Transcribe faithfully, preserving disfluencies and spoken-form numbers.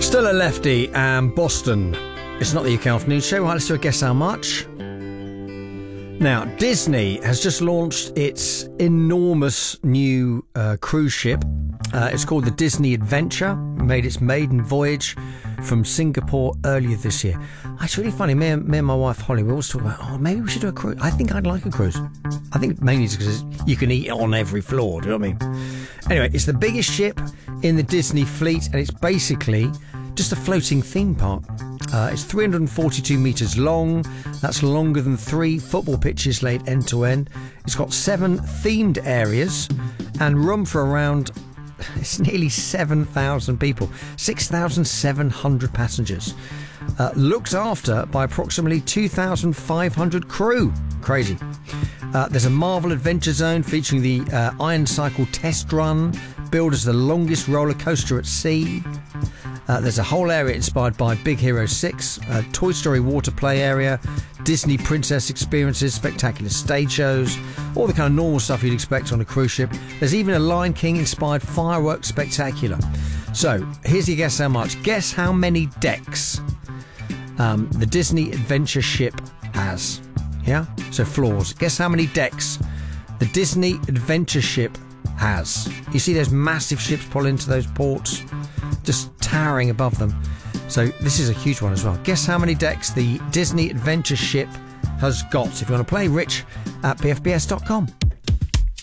Still a lefty and Boston. It's not the U K Afternoon Show. Right, let's do a guess how much. Now, Disney has just launched its enormous new uh, cruise ship. Uh, it's called the Disney Adventure. Made its maiden voyage from Singapore earlier this year. It's really funny. Me and, me and my wife Holly, we always talk about, oh, maybe we should do a cruise. I think I'd like a cruise. I think mainly because you can eat on every floor. Do you know what I mean? Anyway, it's the biggest ship in the Disney fleet, and it's basically just a floating theme park. Uh, it's three hundred forty-two metres long. That's longer than three football pitches laid end to end. It's got seven themed areas and room for around, it's nearly seven thousand people, six thousand seven hundred passengers. Uh, looked after by approximately two thousand five hundred crew. Crazy. Uh, there's a Marvel Adventure Zone featuring the uh, Iron Cycle test run, billed as the longest roller coaster at sea. Uh, there's a whole area inspired by Big Hero six, uh, Toy Story water play area, Disney princess experiences, spectacular stage shows, all the kind of normal stuff you'd expect on a cruise ship. There's even a Lion King inspired fireworks spectacular. So here's your guess how much. Guess how many decks um, the Disney Adventure ship has. Yeah? So floors. Guess how many decks the Disney Adventure ship has. You see those massive ships pull into those ports, just towering above them. So this is a huge one as well. Guess how many decks the Disney Adventure ship has got. If you want to play, Rich at p f b s dot com.